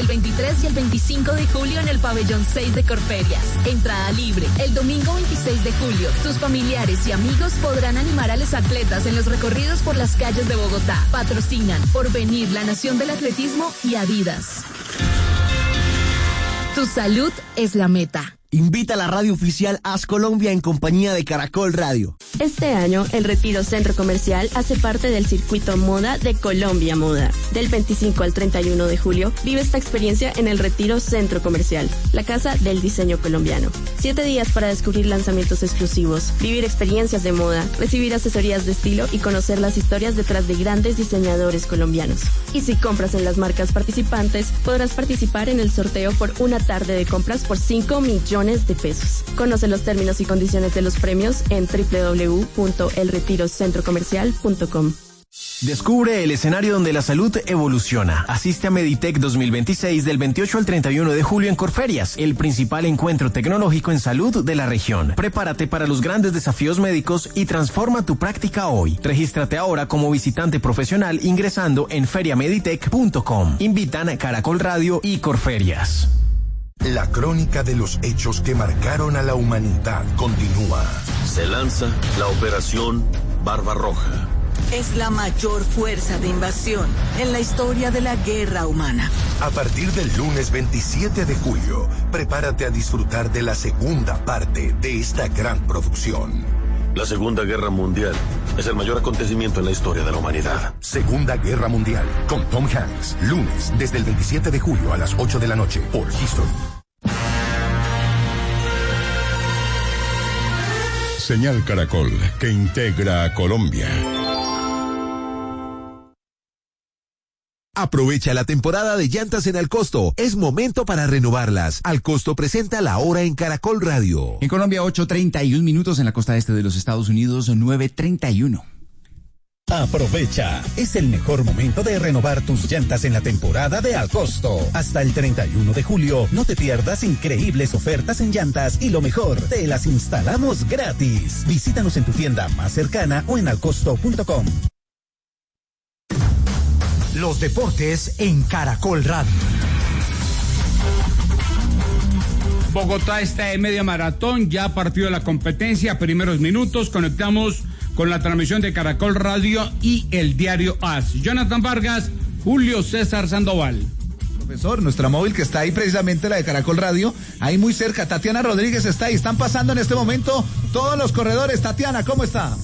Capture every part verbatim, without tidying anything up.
el veintitrés y el veinticinco de julio en el pabellón seis de Corferias. Entrada libre. El domingo veintiséis de julio, tus familiares y amigos podrán animar a los atletas en los recorridos por las calles de Bogotá. Patrocinan Porvenir, la Nación del Atletismo y Adidas. Tu salud es la meta. Invita a la radio oficial As Colombia en compañía de Caracol Radio. Este año, el Retiro Centro Comercial hace parte del circuito Moda de Colombia Moda. Del veinticinco al treinta y uno de julio, vive esta experiencia en el Retiro Centro Comercial, la casa del diseño colombiano. Siete días para descubrir lanzamientos exclusivos, vivir experiencias de moda, recibir asesorías de estilo y conocer las historias detrás de grandes diseñadores colombianos. Y si compras en las marcas participantes, podrás participar en el sorteo por una tarde de compras por cinco millones de pesos. Conoce los términos y condiciones de los premios en doble u doble u doble u punto el retiro centro comercial punto com. Descubre el escenario donde la salud evoluciona. Asiste a Meditech dos mil veintiséis del veintiocho al treinta y uno de julio en Corferias, el principal encuentro tecnológico en salud de la región. Prepárate para los grandes desafíos médicos y transforma tu práctica hoy. Regístrate ahora como visitante profesional ingresando en feria meditech punto com. Invitan Caracol Radio y Corferias. La crónica de los hechos que marcaron a la humanidad continúa. Se lanza la Operación Barbarroja. Es la mayor fuerza de invasión en la historia de la guerra humana. A partir del lunes veintisiete de julio, prepárate a disfrutar de la segunda parte de esta gran producción. La Segunda Guerra Mundial es el mayor acontecimiento en la historia de la humanidad. Segunda Guerra Mundial, con Tom Hanks, lunes desde el veintisiete de julio a las ocho de la noche por History. Señal Caracol, que integra a Colombia. Aprovecha la temporada de llantas en Alcosto. Es momento para renovarlas. Alcosto presenta La Hora en Caracol Radio. En Colombia, ocho treinta y un minutos. En la costa este de los Estados Unidos, nueve treinta y uno. Aprovecha, es el mejor momento de renovar tus llantas en la temporada de Alcosto. Hasta el treinta y uno de julio, no te pierdas increíbles ofertas en llantas y lo mejor, te las instalamos gratis. Visítanos en tu tienda más cercana o en alcosto punto com. Los deportes en Caracol Radio. Bogotá está en media maratón, ya partió la competencia, primeros minutos, conectamos con la transmisión de Caracol Radio y el diario AS. Jonathan Vargas, Julio César Sandoval. Profesor, nuestra móvil que está ahí precisamente, la de Caracol Radio, ahí muy cerca, Tatiana Rodríguez está ahí, están pasando en este momento todos los corredores. Tatiana, ¿cómo está?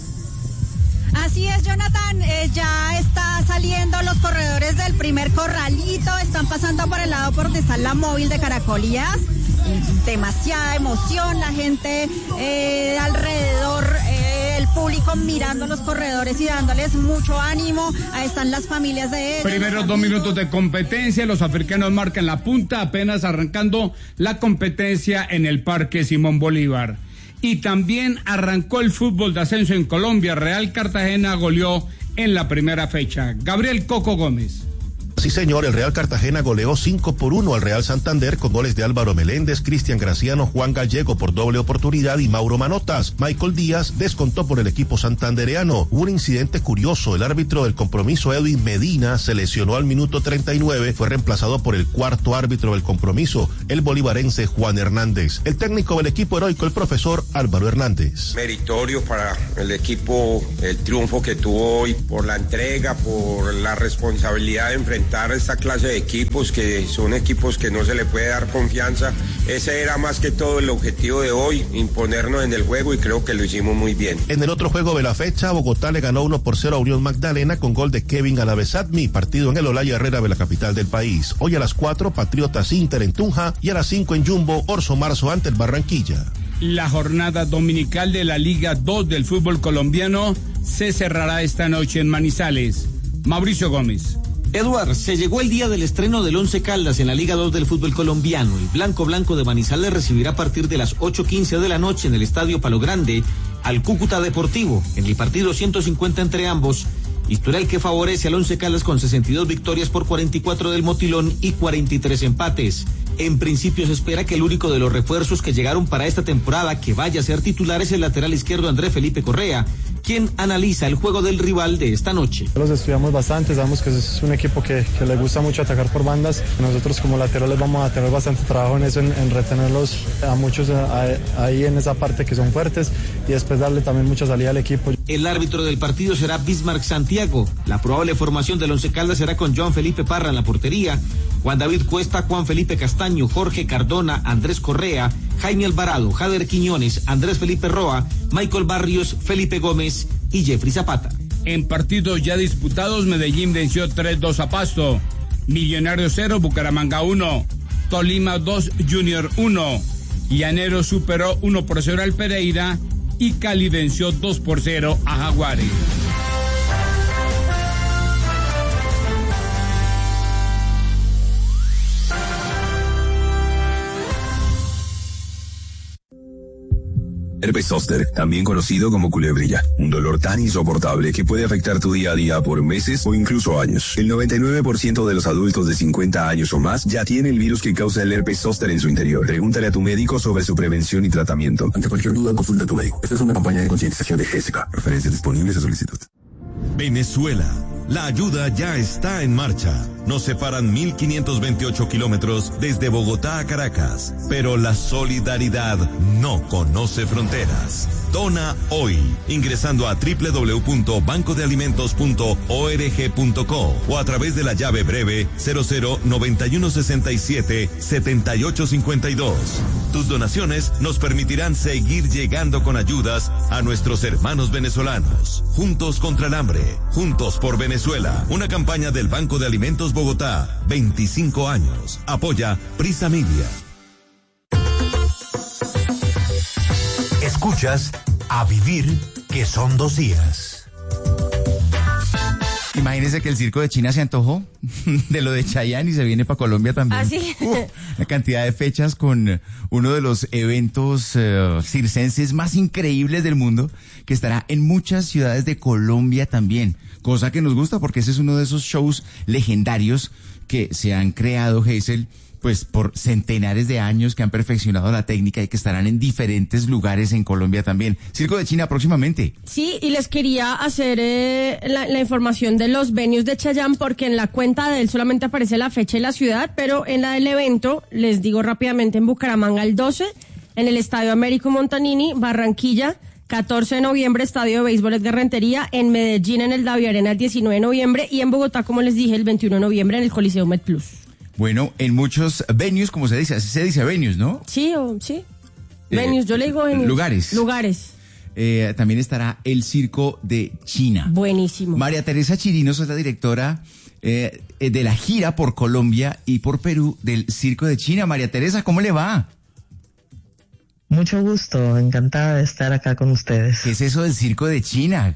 Así es, Jonathan, eh, ya está saliendo los corredores del primer corralito, están pasando por el lado por donde está la móvil de Caracol y AS. Demasiada emoción, la gente eh, alrededor, eh, el público mirando a los corredores y dándoles mucho ánimo. Ahí están las familias de ellos. Primeros dos minutos de competencia, los africanos marcan la punta, apenas arrancando la competencia en el Parque Simón Bolívar. Y también arrancó el fútbol de ascenso en Colombia. Real Cartagena goleó en la primera fecha. Gabriel Coco Gómez. Sí, señor, el Real Cartagena goleó cinco por uno al Real Santander con goles de Álvaro Meléndez, Cristian Graciano, Juan Gallego por doble oportunidad y Mauro Manotas. Michael Díaz descontó por el equipo santandereano. Hubo un incidente curioso, el árbitro del compromiso, Edwin Medina, se lesionó al minuto treinta y nueve, fue reemplazado por el cuarto árbitro del compromiso, el bolivarense Juan Hernández. El técnico del equipo heroico, el profesor Álvaro Hernández. Meritorio para el equipo, el triunfo que tuvo hoy, por la entrega, por la responsabilidad de enfrentar a esta clase de equipos que son equipos que no se le puede dar confianza. Ese era más que todo el objetivo de hoy, imponernos en el juego, y creo que lo hicimos muy bien. En el otro juego de la fecha, Bogotá le ganó uno por cero a Unión Magdalena con gol de Kevin Alavesatmi, partido en el Olaya Herrera de la capital del país. Hoy a las cuatro, Patriotas Inter en Tunja, y a las cinco en Jumbo, Orso Marzo ante el Barranquilla. La jornada dominical de la Liga dos del fútbol colombiano se cerrará esta noche en Manizales. Mauricio Gómez. Eduard, se llegó el día del estreno del Once Caldas en la Liga dos del fútbol colombiano. El Blanco Blanco de Manizales recibirá a partir de las ocho quince de la noche en el Estadio Palo Grande al Cúcuta Deportivo. En el partido ciento cincuenta entre ambos, historial que favorece al Once Caldas con sesenta y dos victorias por cuarenta y cuatro del Motilón y cuarenta y tres empates. En principio se espera que el único de los refuerzos que llegaron para esta temporada que vaya a ser titular es el lateral izquierdo André Felipe Correa, quien analiza el juego del rival de esta noche. Los estudiamos bastante, sabemos que es un equipo que, que le gusta mucho atacar por bandas. Nosotros como laterales vamos a tener bastante trabajo en eso, en, en retenerlos a muchos a, a, ahí en esa parte que son fuertes y después darle también mucha salida al equipo. El árbitro del partido será Bismarck Santiago. La probable formación del Once Caldas será con Joan Felipe Parra en la portería, Juan David Cuesta, Juan Felipe Castaño, Jorge Cardona, Andrés Correa, Jaime Alvarado, Jader Quiñones, Andrés Felipe Roa, Michael Barrios, Felipe Gómez y Jeffrey Zapata. En partidos ya disputados, Medellín venció tres dos a Pasto, Millonarios cero, Bucaramanga uno, Tolima dos, Junior uno, Llanero superó uno por cero al Pereira y Cali venció dos por cero a Jaguares. Herpes zóster, también conocido como culebrilla, un dolor tan insoportable que puede afectar tu día a día por meses o incluso años. El noventa y nueve por ciento de los adultos de cincuenta años o más ya tiene el virus que causa el herpes zóster en su interior. Pregúntale a tu médico sobre su prevención y tratamiento. Ante cualquier duda, consulta a tu médico. Esta es una campaña de concientización de G S K. Referencias disponibles a solicitud. Venezuela. La ayuda ya está en marcha. Nos separan mil quinientos veintiocho kilómetros desde Bogotá a Caracas, pero la solidaridad no conoce fronteras. Dona hoy, ingresando a doble u doble u doble u punto banco de alimentos punto org punto co o a través de la llave breve cero cero noventa y uno sesenta y siete setenta y ocho cincuenta y dos. Tus donaciones nos permitirán seguir llegando con ayudas a nuestros hermanos venezolanos. Juntos contra el hambre, juntos por Venezuela. Una campaña del Banco de Alimentos Bogotá, veinticinco años. Apoya Prisa Media. Escuchas A Vivir, que son dos días. Imagínese que el circo de China se antojó de lo de Chayanne y se viene para Colombia también. ¿Ah, sí? Uh, la cantidad de fechas con uno de los eventos uh, circenses más increíbles del mundo, que estará en muchas ciudades de Colombia también. Cosa que nos gusta porque ese es uno de esos shows legendarios que se han creado, Hazel, pues por centenares de años, que han perfeccionado la técnica y que estarán en diferentes lugares en Colombia también. Circo de China próximamente. Sí, y les quería hacer eh, la, la información de los venues de Chayanne, porque en la cuenta de él solamente aparece la fecha y la ciudad, pero en la del evento, les digo rápidamente, en Bucaramanga el doce, en el Estadio Américo Montanini, Barranquilla, catorce de noviembre, Estadio de Béisbol Edgar Rentería, en Medellín en el Davi Arena el diecinueve de noviembre y en Bogotá, como les dije, el veintiuno de noviembre en el Coliseo MedPlus. Bueno, en muchos venues, como se dice, así se dice venues, ¿no? Sí, o, sí. Eh, venues, yo le digo venues. Lugares. Lugares. Eh, también estará el Circo de China. Buenísimo. María Teresa Chirinos es la directora eh, de la gira por Colombia y por Perú del Circo de China. María Teresa, ¿cómo le va? Mucho gusto, encantada de estar acá con ustedes. ¿Qué es eso del Circo de China?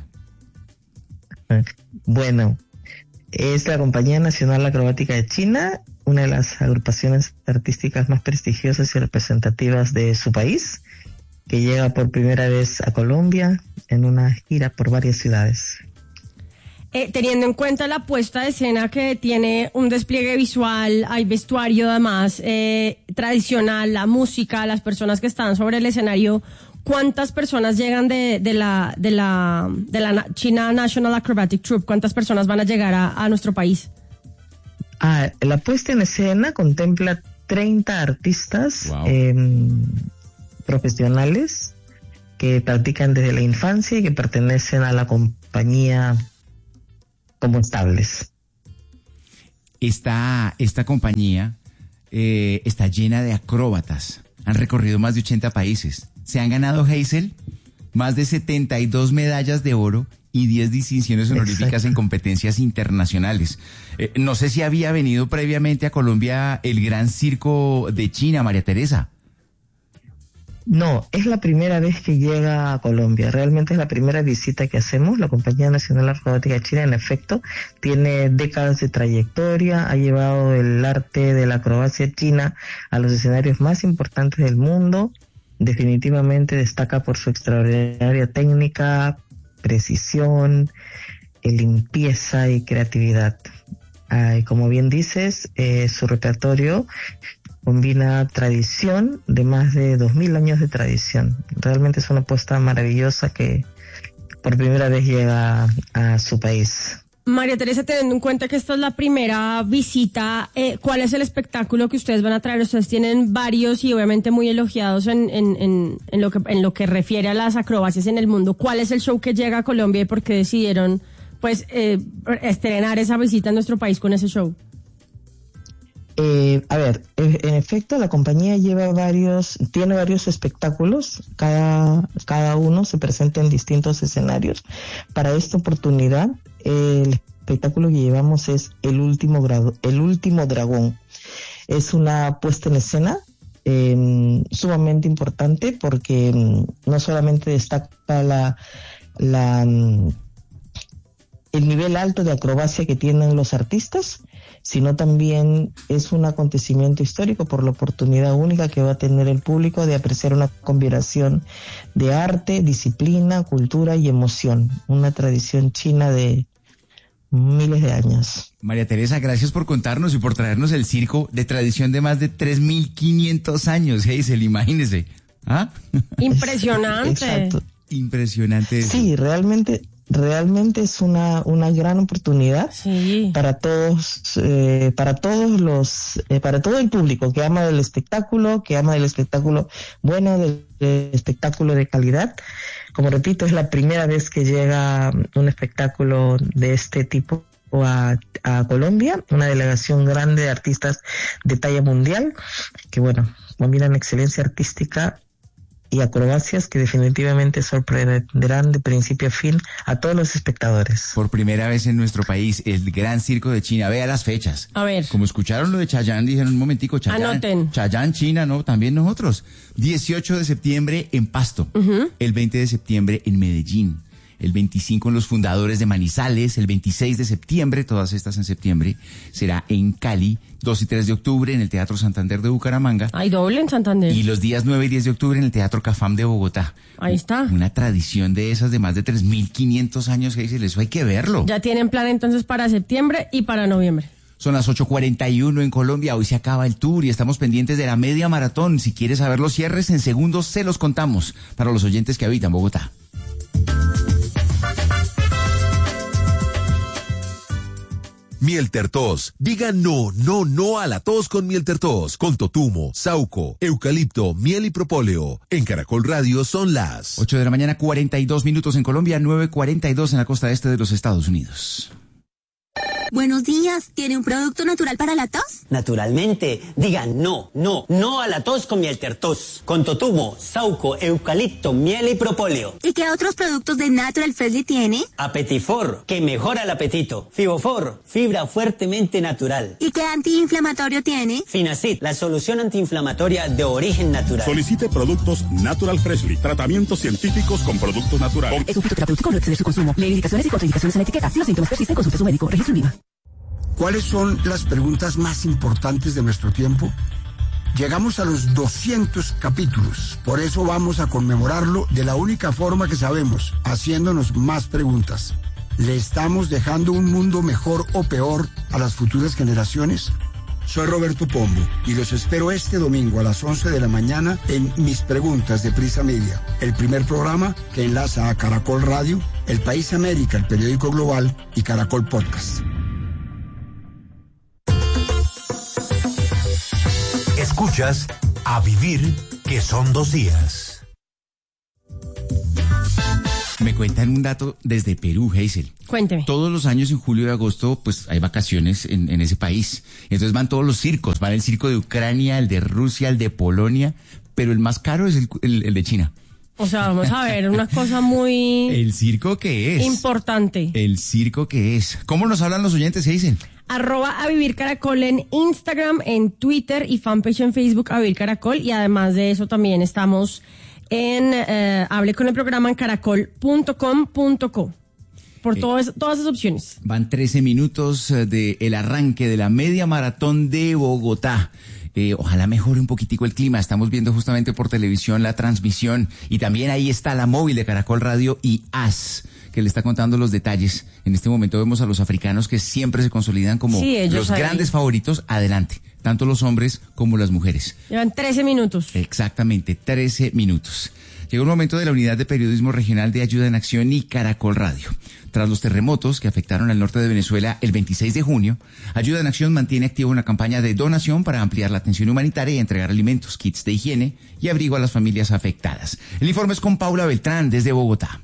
Bueno, es la Compañía Nacional Acrobática de China, una de las agrupaciones artísticas más prestigiosas y representativas de su país, que llega por primera vez a Colombia en una gira por varias ciudades. Eh, teniendo en cuenta la puesta de escena que tiene un despliegue visual, hay vestuario además eh, tradicional, la música, las personas que están sobre el escenario, ¿cuántas personas llegan de, de la de la de la China National Acrobatic Troupe? ¿Cuántas personas van a llegar a, a nuestro país? Ah, la puesta en escena contempla treinta artistas wow. eh, profesionales que practican desde la infancia y que pertenecen a la compañía como estables. Esta, esta compañía eh, está llena de acróbatas. Han recorrido más de ochenta países. Se han ganado, Hazel, más de setenta y dos medallas de oro y diez distinciones honoríficas Exacto. en competencias internacionales. Eh, no sé si había venido previamente a Colombia el Gran Circo de China, María Teresa. No, es la primera vez que llega a Colombia. Realmente es la primera visita que hacemos. La Compañía Nacional Acrobática de China, en efecto, tiene décadas de trayectoria, ha llevado el arte de la acrobacia china a los escenarios más importantes del mundo. Definitivamente destaca por su extraordinaria técnica, precisión, limpieza y creatividad. Ah, y como bien dices, eh, su repertorio combina tradición de más de dos mil años de tradición. Realmente es una apuesta maravillosa que por primera vez llega a su país. María Teresa, teniendo en cuenta que esta es la primera visita, eh, ¿cuál es el espectáculo que ustedes van a traer? Ustedes tienen varios y obviamente muy elogiados en, en, en, en, lo que, en lo que refiere a las acrobacias en el mundo. ¿Cuál es el show que llega a Colombia y por qué decidieron pues eh, estrenar esa visita en nuestro país con ese show? Eh, a ver, en efecto, la compañía lleva varios, tiene varios espectáculos, cada, cada uno se presenta en distintos escenarios. Para esta oportunidad, eh, el espectáculo que llevamos es El Último Grado, El Último Dragón. Es una puesta en escena eh, sumamente importante porque no solamente destaca la, la, el nivel alto de acrobacia que tienen los artistas, sino también es un acontecimiento histórico por la oportunidad única que va a tener el público de apreciar una combinación de arte, disciplina, cultura y emoción, una tradición china de miles de años. María Teresa, gracias por contarnos y por traernos el circo de tradición de más de tres mil quinientos años, Hazel, imagínese. ¿Ah? Impresionante. Exacto. Impresionante. Sí, realmente... Realmente es una una gran oportunidad sí. para todos eh, para todos los eh, para todo el público que ama del espectáculo, que ama del espectáculo bueno, del, del espectáculo de calidad. Como repito, es la primera vez que llega un espectáculo de este tipo a, a Colombia, una delegación grande de artistas de talla mundial que bueno, combinan excelencia artística y acrobacias que definitivamente sorprenderán de principio a fin a todos los espectadores. Por primera vez en nuestro país, el Gran Circo de China. Vea las fechas. A ver. Como escucharon lo de Chayanne, dijeron un momentico, Chayanne. Anoten. Chayanne, China, ¿no? También nosotros. dieciocho de septiembre en Pasto. Uh-huh. El veinte de septiembre en Medellín. El veinticinco en Los Fundadores de Manizales, el veintiséis de septiembre, todas estas en septiembre, será en Cali, dos y tres de octubre en el Teatro Santander de Bucaramanga. Hay doble en Santander. Y los días nueve y diez de octubre en el Teatro Cafam de Bogotá. Ahí está. Una tradición de esas de más de tres mil quinientos años, que dice, eso hay que verlo. Ya tienen plan entonces para septiembre y para noviembre. Son las ocho cuarenta y uno en Colombia, hoy se acaba el tour y estamos pendientes de la media maratón. Si quieres saber los cierres, en segundos se los contamos para los oyentes que habitan Bogotá. Mieltertos. Diga no, no, no a la tos con Mieltertos. Con totumo, sauco, eucalipto, miel y propóleo. En Caracol Radio son las ocho de la mañana, cuarenta y dos minutos en Colombia, nueve cuarenta y dos en la costa este de los Estados Unidos. Buenos días, ¿tiene un producto natural para la tos? Naturalmente, diga no, no, no a la tos con Mieltertos, con totumo, sauco, eucalipto, miel y propóleo. ¿Y qué otros productos de Natural Freshly tiene? Apetifor, que mejora el apetito. Fibofor, fibra fuertemente natural. ¿Y qué antiinflamatorio tiene? Finacid, la solución antiinflamatoria de origen natural. Solicite productos Natural Freshly, tratamientos científicos con productos naturales. Es un fitoterapéutico, no exceder su consumo. Lee indicaciones y contraindicaciones en la etiqueta. Si los síntomas persisten, consulte a su médico. Registro IVA. ¿Cuáles son las preguntas más importantes de nuestro tiempo? Llegamos a los doscientos capítulos, por eso vamos a conmemorarlo de la única forma que sabemos, haciéndonos más preguntas. ¿Le estamos dejando un mundo mejor o peor a las futuras generaciones? Soy Roberto Pombo y los espero este domingo a las once de la mañana en Mis Preguntas de Prisa Media, el primer programa que enlaza a Caracol Radio, El País América, el periódico global y Caracol Podcast. Escuchas A Vivir, que son dos días. Me cuentan un dato desde Perú, Hazel. Cuénteme. Todos los años en julio y agosto, pues hay vacaciones en, en ese país. Entonces van todos los circos. Van el circo de Ucrania, el de Rusia, el de Polonia, pero el más caro es el, el, el de China. O sea, vamos a ver, una cosa muy... ¿El circo qué es? Importante. El circo qué es. ¿Cómo nos hablan los oyentes, Hazel? Arroba a Vivir Caracol en Instagram, en Twitter y fanpage en Facebook a Vivir Caracol. Y además de eso también estamos en eh, Hable con el programa en caracol punto com punto co. Por eh, todas, todas esas opciones. Van trece minutos del de arranque de la media maratón de Bogotá. Eh, ojalá mejore un poquitico el clima. Estamos viendo justamente por televisión la transmisión y también ahí está la móvil de Caracol Radio y A S, que le está contando los detalles. En este momento vemos a los africanos que siempre se consolidan como sí, los ahí. grandes favoritos. Adelante, tanto los hombres como las mujeres. Llevan trece minutos. Exactamente, trece minutos. Llegó el momento de la Unidad de Periodismo Regional de Ayuda en Acción y Caracol Radio. Tras los terremotos que afectaron al norte de Venezuela el veintiséis de junio, Ayuda en Acción mantiene activa una campaña de donación para ampliar la atención humanitaria y entregar alimentos, kits de higiene y abrigo a las familias afectadas. El informe es con Paula Beltrán desde Bogotá.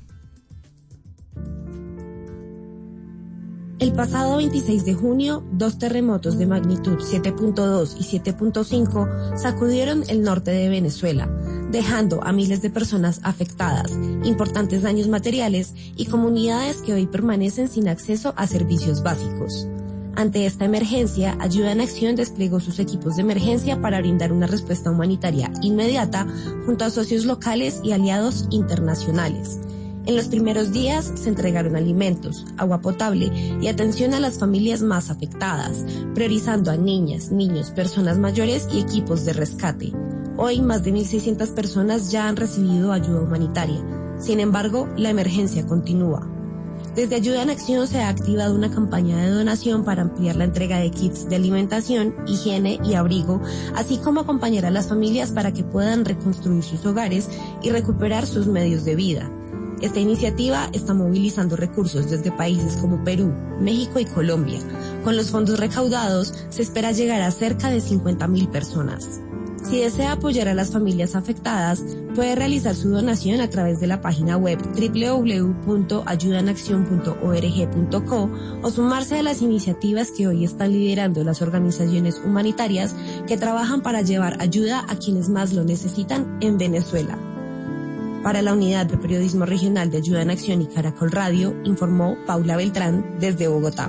El pasado veintiséis de junio, dos terremotos de magnitud siete punto dos y siete punto cinco sacudieron el norte de Venezuela, dejando a miles de personas afectadas, importantes daños materiales y comunidades que hoy permanecen sin acceso a servicios básicos. Ante esta emergencia, Ayuda en Acción desplegó sus equipos de emergencia para brindar una respuesta humanitaria inmediata junto a socios locales y aliados internacionales. En los primeros días se entregaron alimentos, agua potable y atención a las familias más afectadas, priorizando a niñas, niños, personas mayores y equipos de rescate. Hoy más de mil seiscientas personas ya han recibido ayuda humanitaria. Sin embargo, la emergencia continúa. Desde Ayuda en Acción se ha activado una campaña de donación para ampliar la entrega de kits de alimentación, higiene y abrigo, así como acompañar a las familias para que puedan reconstruir sus hogares y recuperar sus medios de vida. Esta iniciativa está movilizando recursos desde países como Perú, México y Colombia. Con los fondos recaudados, se espera llegar a cerca de cincuenta mil personas. Si desea apoyar a las familias afectadas, puede realizar su donación a través de la página web doble u doble u doble u punto ayuda en acción punto org punto co o sumarse a las iniciativas que hoy están liderando las organizaciones humanitarias que trabajan para llevar ayuda a quienes más lo necesitan en Venezuela. Para la Unidad de Periodismo Regional de Ayuda en Acción y Caracol Radio, informó Paula Beltrán desde Bogotá.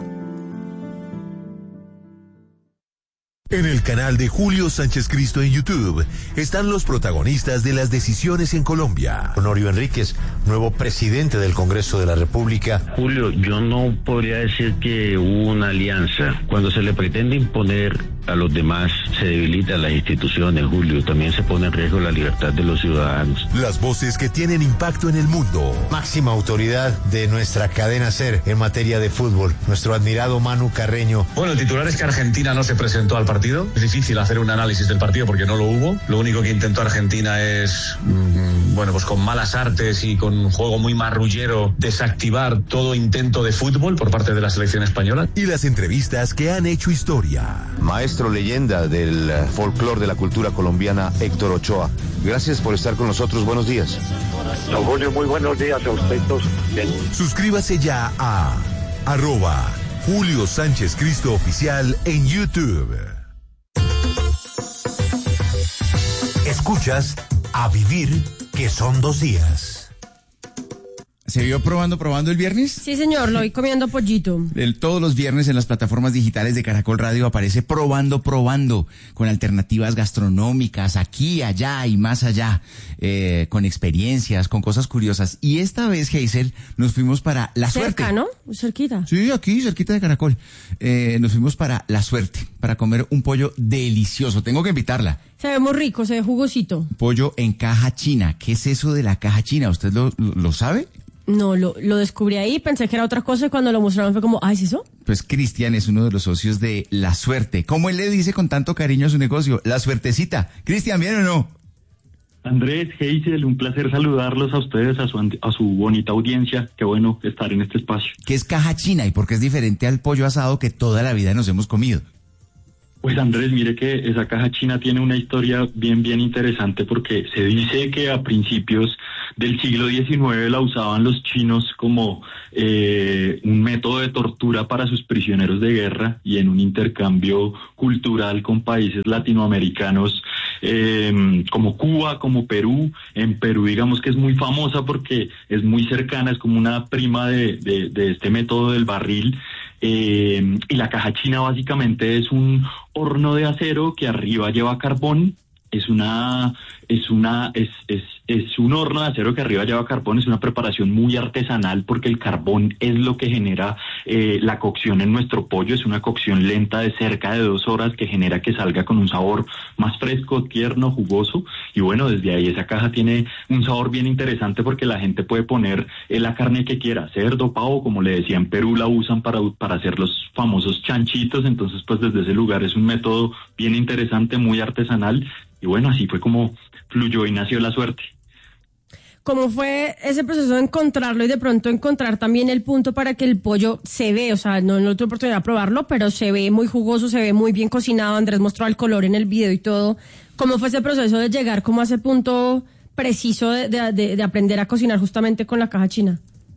En el canal de Julio Sánchez Cristo en YouTube están los protagonistas de las decisiones en Colombia. Honorio Enríquez, nuevo presidente del Congreso de la República. Julio, yo no podría decir que hubo una alianza. Cuando se le pretende imponer a los demás, se debilitan las instituciones, Julio. También se pone en riesgo la libertad de los ciudadanos. Las voces que tienen impacto en el mundo. Máxima autoridad de nuestra cadena SER en materia de fútbol, nuestro admirado Manu Carreño. Bueno, el titular es que Argentina no se presentó al partido. Es difícil hacer un análisis del partido porque no lo hubo. Lo único que intentó Argentina es, mmm, bueno, pues con malas artes y con un juego muy marrullero, desactivar todo intento de fútbol por parte de la selección española. Y las entrevistas que han hecho historia. Maestro leyenda del folclore de la cultura colombiana, Héctor Ochoa. Gracias por estar con nosotros. Buenos días. Don Julio, muy buenos días a usted todos. Suscríbase ya a arroba Julio Sánchez Cristo Oficial en YouTube. Escuchas A Vivir, que son dos días. ¿Se vio probando, probando el viernes? Sí, señor, lo vi comiendo pollito. El, todos los viernes en las plataformas digitales de Caracol Radio aparece Probando, Probando, con alternativas gastronómicas aquí, allá y más allá, eh, con experiencias, con cosas curiosas. Y esta vez, Hazel, nos fuimos para La Suerte. Cerca, ¿no? Cerquita. Sí, aquí, cerquita de Caracol. Eh, nos fuimos para La Suerte, para comer un pollo delicioso. Tengo que invitarla. Se ve muy rico, se ve jugosito. Pollo en caja china. ¿Qué es eso de la caja china? ¿Usted lo, lo, lo sabe? No, lo, lo descubrí ahí, pensé que era otra cosa y cuando lo mostraron fue como, ¿ah, es eso? Pues Cristian es uno de los socios de La Suerte. ¿Cómo él le dice con tanto cariño a su negocio? La Suertecita. Cristian, ¿bien o no? Andrés, Hazel, un placer saludarlos a ustedes, a su, a su bonita audiencia. Qué bueno estar en este espacio. ¿Qué es caja china y por qué es diferente al pollo asado que toda la vida nos hemos comido? Pues Andrés, mire que esa caja china tiene una historia bien, bien interesante porque se dice que a principios del siglo diecinueve la usaban los chinos como eh, un método de tortura para sus prisioneros de guerra y en un intercambio cultural con países latinoamericanos eh, como Cuba, como Perú. En Perú digamos que es muy famosa porque es muy cercana, es como una prima de, de, de este método del barril. Eh, y la caja china básicamente es un horno de acero que arriba lleva carbón. Es una, es una, es, es, es un horno de acero que arriba lleva carbón. Es una preparación muy artesanal porque el carbón es lo que genera eh, la cocción en nuestro pollo. Es una cocción lenta de cerca de dos horas que genera que salga con un sabor más fresco, tierno, jugoso. Y bueno, desde ahí esa caja tiene un sabor bien interesante porque la gente puede poner eh, la carne que quiera, cerdo, pavo, como le decía en Perú, la usan para, para hacer los famosos chanchitos. Entonces, pues desde ese lugar es un método bien interesante, muy artesanal. Y bueno, así fue como fluyó y nació La Suerte. ¿Cómo fue ese proceso de encontrarlo y de pronto encontrar también el punto para que el pollo se ve? O sea, no, no tuve oportunidad de probarlo, pero se ve muy jugoso, se ve muy bien cocinado. Andrés mostró el color en el video y todo. ¿Cómo fue ese proceso de llegar como a ese punto preciso de, de, de aprender a cocinar justamente con la caja china?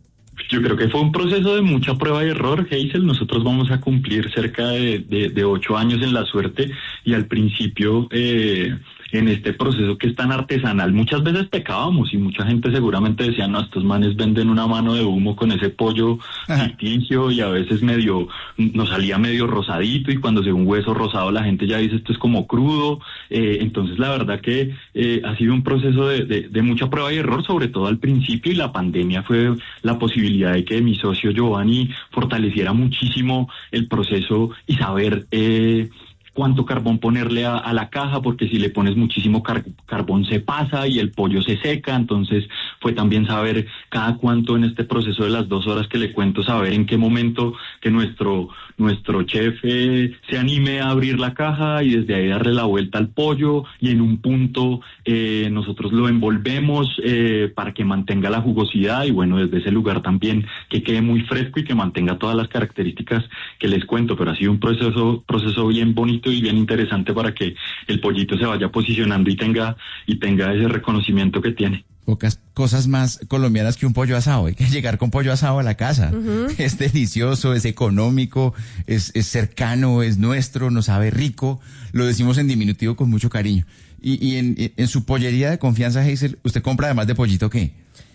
Yo creo que fue un proceso de mucha prueba y error, Hazel. Nosotros vamos a cumplir cerca de, de, de ocho años en La Suerte y al principio eh, en este proceso que es tan artesanal muchas veces pecábamos y mucha gente seguramente decía, no, estos manes venden una mano de humo con ese pollo ficticio y a veces medio, nos salía medio rosadito y cuando se ve un hueso rosado la gente ya dice esto es como crudo. Eh, entonces la verdad que eh, ha sido un proceso de, de, de mucha prueba y error, sobre todo al principio, y la pandemia fue la posibilidad de que mi socio Giovanni fortaleciera muchísimo el proceso y saber eh, cuánto carbón ponerle a, a la caja, porque si le pones muchísimo car- carbón se pasa y el pollo se seca. Entonces fue también saber cada cuánto en este proceso de las dos horas que le cuento, saber en qué momento que nuestro nuestro chef eh, se anime a abrir la caja y desde ahí darle la vuelta al pollo y en un punto eh, nosotros lo envolvemos eh, para que mantenga la jugosidad y bueno, desde ese lugar también que quede muy fresco y que mantenga todas las características que les cuento. Pero ha sido un proceso proceso bien bonito y bien interesante para que el pollito se vaya posicionando y tenga y tenga ese reconocimiento que tiene. Pocas cosas más colombianas que un pollo asado. Hay que llegar con pollo asado a la casa. Uh-huh. Es delicioso, es económico, es, es cercano, es nuestro, nos sabe rico. Lo decimos en diminutivo con mucho cariño. Y, y en, en su pollería de confianza, Hazel, ¿usted compra además de pollito qué?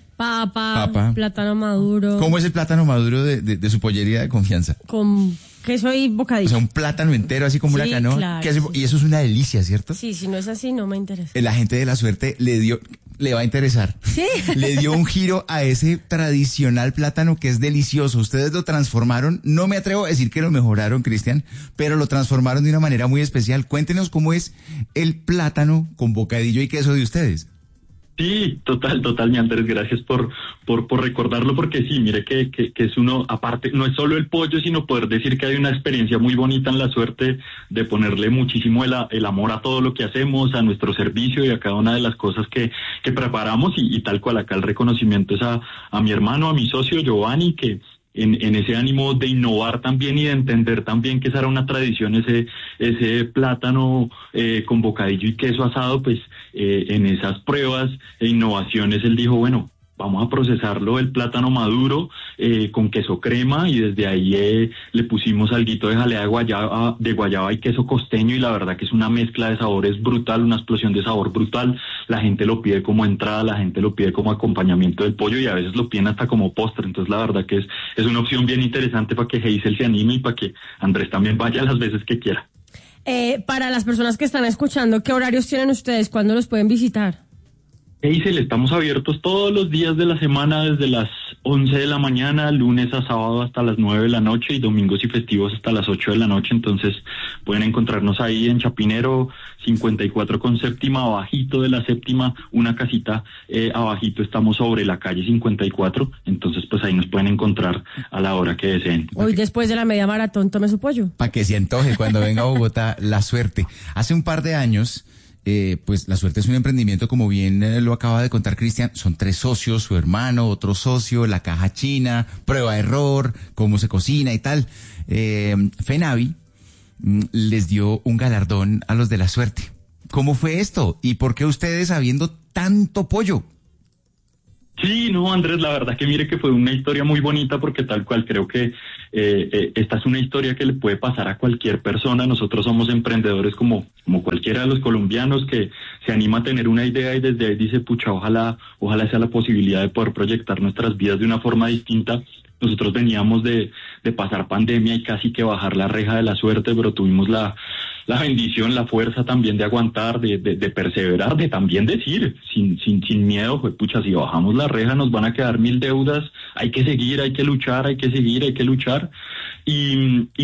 Papa, Papa, plátano maduro. ¿Cómo es el plátano maduro de, de, de su pollería de confianza? Con queso y bocadillo. O sea, un plátano entero, así como sí, una canoa. Claro, que hace, sí. Y eso es una delicia, ¿cierto? Sí, si no es así, no me interesa. La gente de La Suerte le dio, le va a interesar. Sí. Le dio un giro a ese tradicional plátano que es delicioso. Ustedes lo transformaron, no me atrevo a decir que lo mejoraron, Cristian, pero lo transformaron de una manera muy especial. Cuéntenos cómo es el plátano con bocadillo y queso de ustedes. Sí, total, total, mi Andrés, gracias por, por, por recordarlo, porque sí, mire que, que, que es uno, aparte, no es solo el pollo, sino poder decir que hay una experiencia muy bonita en La Suerte de ponerle muchísimo el, el amor a todo lo que hacemos, a nuestro servicio y a cada una de las cosas que, que preparamos y, y tal cual acá el reconocimiento es a, a mi hermano, a mi socio Giovanni, que En, en ese ánimo de innovar también y de entender también que esa era una tradición, ese ese plátano eh, con bocadillo y queso asado, pues eh, en esas pruebas e innovaciones él dijo, bueno, vamos a procesarlo el plátano maduro eh, con queso crema y desde ahí eh, le pusimos alguito de jalea de guayaba, de guayaba y queso costeño y la verdad que es una mezcla de sabores brutal, una explosión de sabor brutal. La gente lo pide como entrada, la gente lo pide como acompañamiento del pollo y a veces lo piden hasta como postre. Entonces la verdad que es, es una opción bien interesante para que Hazel se anime y para que Andrés también vaya las veces que quiera. Eh, para las personas que están escuchando, ¿qué horarios tienen ustedes? ¿Cuándo los pueden visitar? Hazel, estamos abiertos todos los días de la semana desde las once de la mañana, lunes a sábado hasta las nueve de la noche y domingos y festivos hasta las ocho de la noche. Entonces pueden encontrarnos ahí en Chapinero cincuenta y cuatro con séptima, abajito de la séptima, una casita eh, abajito, estamos sobre la calle cincuenta y cuatro. Entonces pues ahí nos pueden encontrar a la hora que deseen. Hoy después de la media maratón tome su pollo. Para que se antoje cuando venga a Bogotá. La Suerte. Hace un par de años... Eh, pues La Suerte es un emprendimiento, como bien eh, lo acaba de contar Cristian, son tres socios, su hermano, otro socio, la caja china, prueba error, cómo se cocina y tal. Eh, Fenavi mm, les dio un galardón a los de La Suerte. ¿Cómo fue esto? ¿Y por qué ustedes habiendo tanto pollo? Sí, no, Andrés, la verdad que mire que fue una historia muy bonita porque tal cual creo que eh, eh, esta es una historia que le puede pasar a cualquier persona. Nosotros somos emprendedores como, como cualquiera de los colombianos que se anima a tener una idea y desde ahí dice, pucha, ojalá, ojalá sea la posibilidad de poder proyectar nuestras vidas de una forma distinta. Nosotros veníamos de, de pasar pandemia y casi que bajar la reja de La Suerte, pero tuvimos la, la bendición, la fuerza también de aguantar, de, de, de perseverar, de también decir, sin, sin, sin miedo, pues pucha, si bajamos la reja nos van a quedar mil deudas, hay que seguir, hay que luchar, hay que seguir, hay que luchar. Y, y